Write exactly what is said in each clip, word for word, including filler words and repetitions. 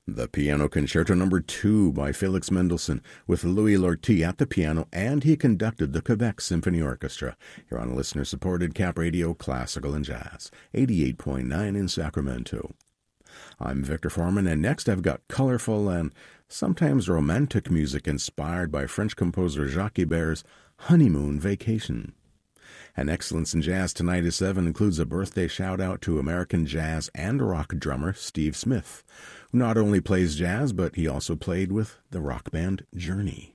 The Piano Concerto Number two by Felix Mendelssohn with Louis Lortie at the piano, and he conducted the Quebec Symphony Orchestra here on listener-supported Cap Radio Classical and Jazz, eighty-eight point nine in Sacramento. I'm Victor Foreman, and next I've got colorful and sometimes romantic music inspired by French composer Jacques Ibert's Honeymoon Vacation. And Excellence in Jazz Tonight at seven includes a birthday shout-out to American jazz and rock drummer Steve Smith, who not only plays jazz, but he also played with the rock band Journey.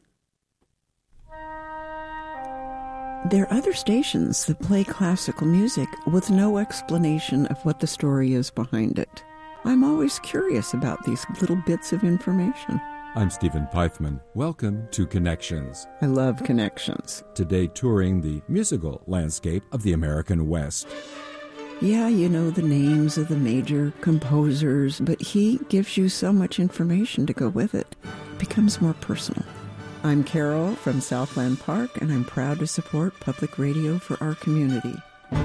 There are other stations that play classical music with no explanation of what the story is behind it. I'm always curious about these little bits of information. I'm Stephen Pythman. Welcome to Connections. I love Connections. Today touring the musical landscape of the American West. Yeah, you know the names of the major composers, but he gives you so much information to go with it. It becomes more personal. I'm Carol from Southland Park, and I'm proud to support public radio for our community.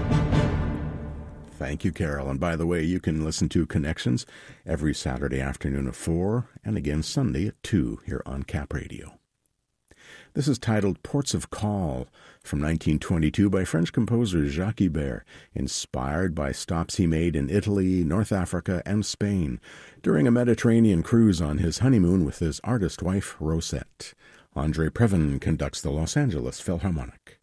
Thank you, Carol. And by the way, you can listen to Connections every Saturday afternoon at four and again Sunday at two here on Cap Radio. This is titled Ports of Call from nineteen twenty-two by French composer Jacques Ibert, inspired by stops he made in Italy, North Africa, and Spain during a Mediterranean cruise on his honeymoon with his artist wife, Rosette. Andre Previn conducts the Los Angeles Philharmonic.